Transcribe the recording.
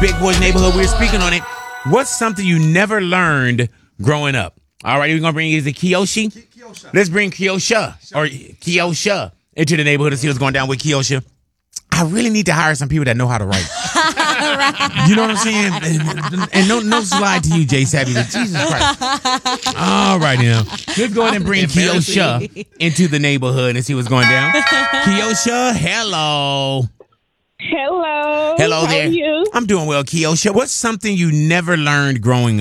Big Boys Neighborhood. We're speaking on it. What's something you never learned growing up? All right, we're going to bring is it Kiyoshi? Let's bring Kiosha into the neighborhood and see what's going down with Kiosha. I really need to hire some people that know how to write. Right. You know what I'm saying? And no slide to you, Jay Savvy. Jesus Christ. All right, now. Let's go ahead and bring Kiosha into the neighborhood and see what's going down. Kiosha, hello. Hello. Hello How there. are you? I'm doing well, Kiosha. What's something you never learned growing up?